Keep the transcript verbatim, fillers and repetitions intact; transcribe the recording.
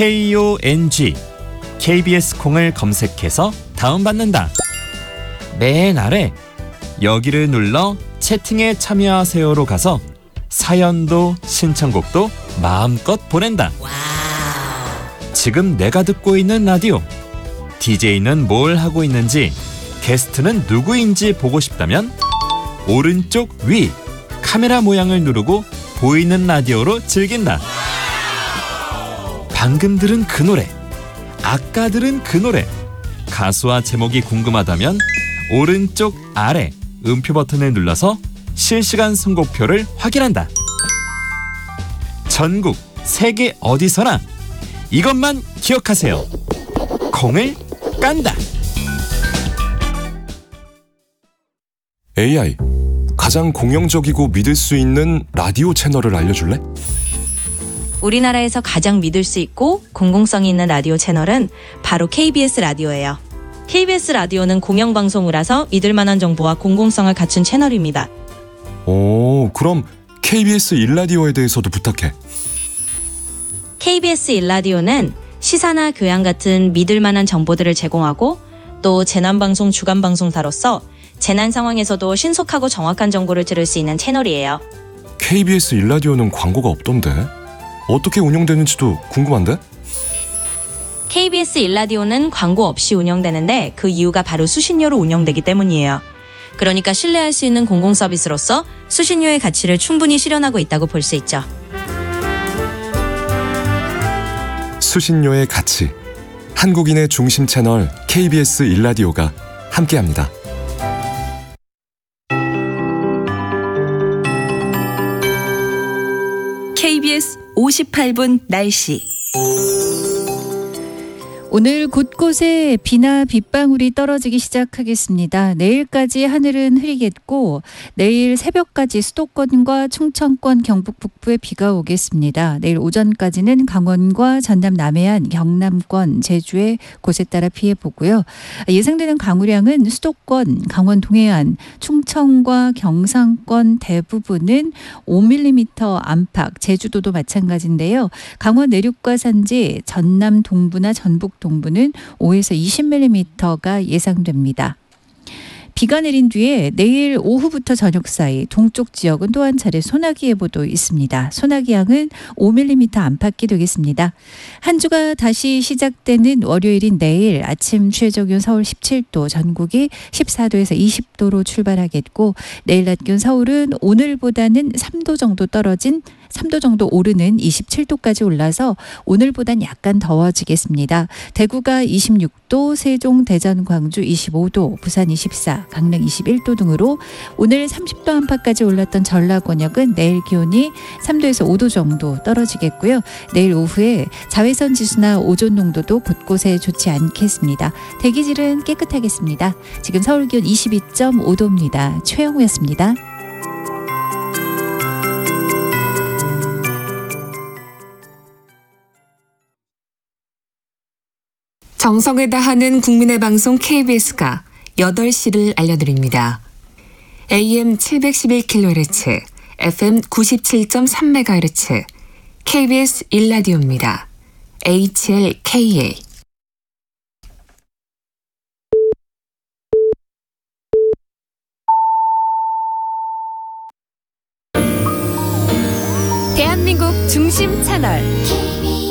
콩, 케이비에스 콩을 검색해서 다운받는다. 맨 아래 여기를 눌러 채팅에 참여하세요로 가서 사연도 신청곡도 마음껏 보낸다. 지금 내가 듣고 있는 라디오, 디제이는 뭘 하고 있는지, 게스트는 누구인지 보고 싶다면 오른쪽 위 카메라 모양을 누르고 보이는 라디오로 즐긴다. 방금 들은 그 노래, 아까 들은 그 노래, 가수와 제목이 궁금하다면 오른쪽 아래 음표 버튼을 눌러서 실시간 선곡표를 확인한다. 전국 세계 어디서나 이것만 기억하세요. 콩을 깐다. 에이아이, 가장 공영적이고 믿을 수 있는 라디오 채널을 알려줄래? 우리나라에서 가장 믿을 수 있고 공공성이 있는 라디오 채널은 바로 케이비에스 라디오예요. 케이비에스 라디오는 공영방송이라서 믿을 만한 정보와 공공성을 갖춘 채널입니다. 오, 그럼 케이비에스 일 라디오에 대해서도 부탁해. 케이비에스 일 라디오는 시사나 교양 같은 믿을 만한 정보들을 제공하고 또 재난방송 주간방송사로서 재난 상황에서도 신속하고 정확한 정보를 들을 수 있는 채널이에요. 케이비에스 일 라디오는 광고가 없던데? 어떻게 운영되는지도 궁금한데? 케이비에스 일 라디오는 광고 없이 운영되는데 그 이유가 바로 수신료로 운영되기 때문이에요. 그러니까 신뢰할 수 있는 공공서비스로서 수신료의 가치를 충분히 실현하고 있다고 볼 수 있죠. 수신료의 가치, 한국인의 중심 채널 케이비에스 일 라디오가 함께합니다. 케이비에스 오십팔 분 날씨. 오늘 곳곳에 비나 빗방울이 떨어지기 시작하겠습니다. 내일까지 하늘은 흐리겠고 내일 새벽까지 수도권과 충청권, 경북 북부에 비가 오겠습니다. 내일 오전까지는 강원과 전남 남해안, 경남권, 제주에 곳에 따라 피해보고요. 예상되는 강우량은 수도권, 강원 동해안, 충청과 경상권 대부분은 오 밀리미터 안팎, 제주도도 마찬가지인데요. 강원 내륙과 산지, 전남 동부나 전북 동부는 오에서 이십 밀리미터가 예상됩니다. 비가 내린 뒤에 내일 오후부터 저녁 사이 동쪽 지역은 또 한 차례 소나기 예보도 있습니다. 소나기 양은 오 밀리미터 안팎이 되겠습니다. 한 주가 다시 시작되는 월요일인 내일 아침 최저 기온 서울 십칠 도, 전국이 십사 도에서 이십 도로 출발하겠고 내일 낮 기온 서울은 오늘보다는 삼 도 정도 떨어진 삼 도 정도 오르는 이십칠 도까지 올라서 오늘보단 약간 더워지겠습니다. 대구가 이십육 도, 세종, 대전, 광주 이십오 도, 부산 이십사, 강릉 이십일 도 등으로 오늘 삼십 도 안팎까지 올랐던 전라 권역은 내일 기온이 삼 도에서 오 도 정도 떨어지겠고요. 내일 오후에 자외선 지수나 오존 농도도 곳곳에 좋지 않겠습니다. 대기질은 깨끗하겠습니다. 지금 서울 기온 이십이 점 오 도입니다. 최영우였습니다. 정성을 다하는 국민의 방송 케이비에스가 여덟 시를 알려드립니다. 에이엠 칠백십일 킬로헤르츠, 에프엠 구십칠 점 삼 메가헤르츠, 케이비에스 일 라디오입니다. 에이치엘케이에이. 대한민국 중심 채널